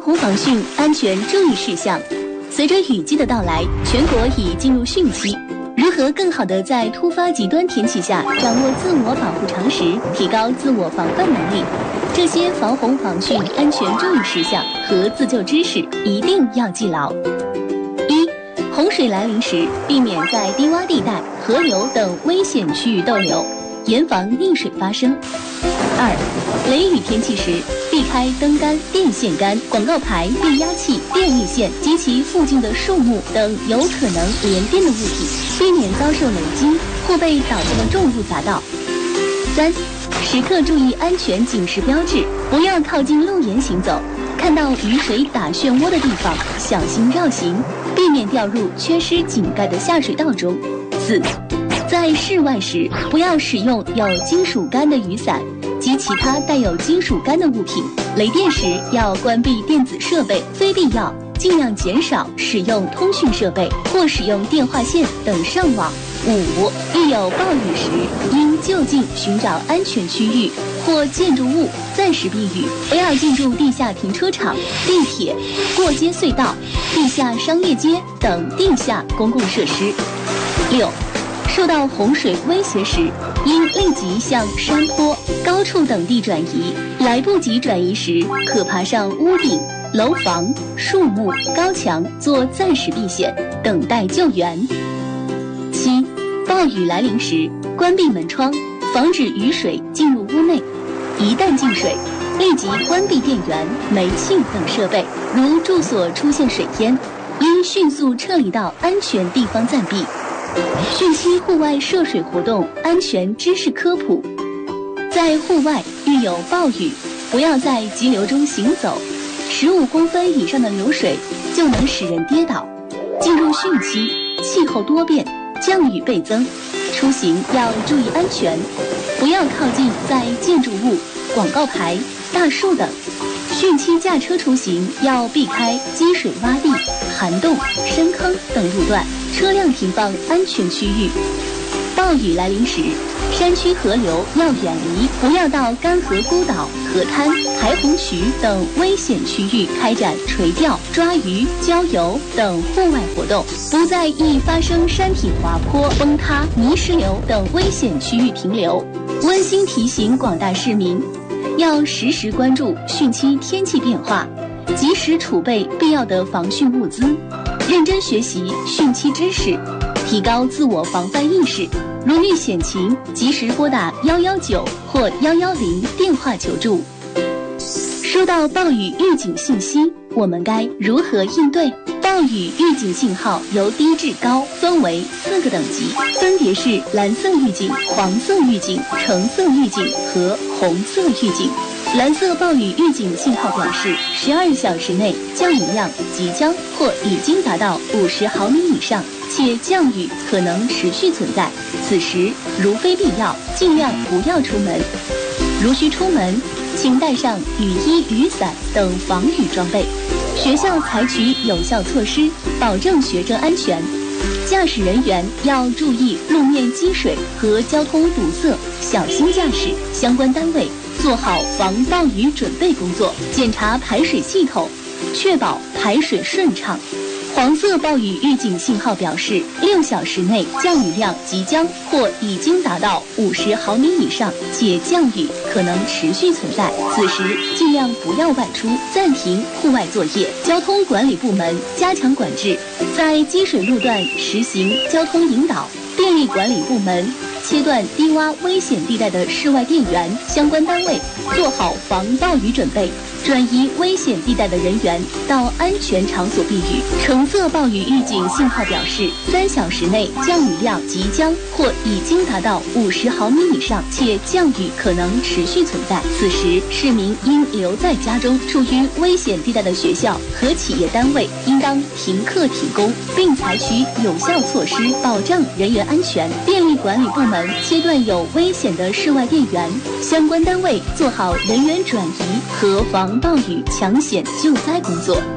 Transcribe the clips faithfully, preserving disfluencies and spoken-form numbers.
防洪防汛安全注意事项。随着雨季的到来，全国已进入汛期。如何更好地在突发极端天气下掌握自我保护常识，提高自我防范能力？这些防洪防汛安全注意事项和自救知识一定要记牢。一、洪水来临时，避免在低洼地带、河流等危险区域逗留，严防溺水发生。二、雷雨天气时，避开灯杆、电线杆、广告牌、变压器、电力线及其附近的树木等有可能连电的物体，避免遭受雷击或被导向的重物砸到。三、时刻注意安全警示标志，不要靠近路沿行走，看到雨水打漩涡的地方，小心绕行，避免掉入缺失井盖的下水道中。四、在室外时，不要使用有金属杆的雨伞及其他带有金属杆的物品。雷电时要关闭电子设备，非必要尽量减少使用通讯设备或使用电话线等上网。五、遇有暴雨时，应就近寻找安全区域或建筑物暂时避雨，不要进入地下停车场、地铁、过街隧道、地下商业街等地下公共设施。六、受到洪水威胁时，应立即向山坡、高处等地转移，来不及转移时，可爬上屋顶、楼房、树木、高墙做暂时避险，等待救援。七、暴雨来临时，关闭门窗，防止雨水进入屋内。一旦进水，立即关闭电源、煤气等设备。如住所出现水淹，应迅速撤离到安全地方暂避。汛期户外涉水活动安全知识科普：在户外遇有暴雨，不要在急流中行走，十五公分以上的流水就能使人跌倒。进入汛期，气候多变，降雨倍增，出行要注意安全，不要靠近在建筑物、广告牌、大树等。汛期驾车出行要避开积水洼地、涵洞、深坑等路段，车辆停放安全区域。暴雨来临时，山区河流要远离，不要到干涸孤岛、河滩、排洪渠等危险区域开展垂钓、抓鱼、郊游等户外活动，不在易发生山体滑坡、崩塌、泥石流等危险区域停留。温馨提醒广大市民，要时时关注汛期天气变化，及时储备必要的防汛物资，认真学习汛期知识，提高自我防范意识。如遇险情，及时拨打一一九或一一零电话求助。收到暴雨预警信息，我们该如何应对？暴雨预警信号由低至高分为四个等级，分别是蓝色预警、黄色预警、橙色预警和红色预警。蓝色暴雨预警信号表示，十二小时内降雨量即将或已经达到五十毫米以上，且降雨可能持续存在。此时如非必要，尽量不要出门。如需出门，请带上雨衣、雨伞等防雨装备。学校采取有效措施，保证学生安全。驾驶人员要注意路面积水和交通堵塞，小心驾驶。相关单位做好防暴雨准备工作，检查排水系统，确保排水顺畅。黄色暴雨预警信号表示，六小时内降雨量即将或已经达到五十毫米以上，且降雨可能持续存在。此时尽量不要外出，暂停户外作业。交通管理部门加强管制，在积水路段实行交通引导。电力管理部门切断低洼危险地带的室外电源，相关单位做好防暴雨准备，转移危险地带的人员到安全场所避雨。橙色暴雨预警信号表示，三小时内降雨量即将或已经达到五十毫米以上，且降雨可能持续存在。此时市民应留在家中，处于危险地带的学校和企业单位应当停课停工，并采取有效措施保障人员安全。电力管理部门切断有危险的室外电源，相关单位做好人员转移和防暴雨抢险救灾工作。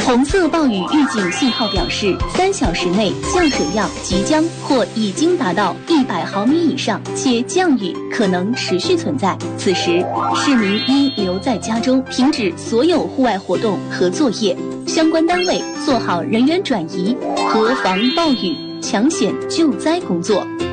红色暴雨预警信号表示，三小时内降水量即将或已经达到一百毫米以上，且降雨可能持续存在。此时，市民应留在家中，停止所有户外活动和作业。相关单位做好人员转移和防暴雨、抢险救灾工作。